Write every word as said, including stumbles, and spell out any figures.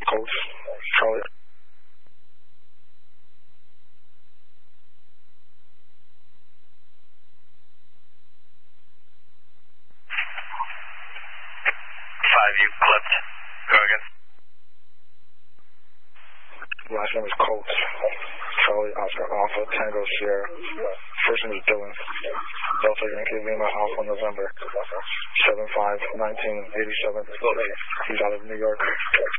Coach, Charlie. Five, you clipped. Go again. Last name is Coach, Charlie, Oscar, Alpha, Tango, Sierra. First name is Dylan. Delta Yankee Lima, Alpha, November. seven five nineteen eighty-seven. He's out of New York.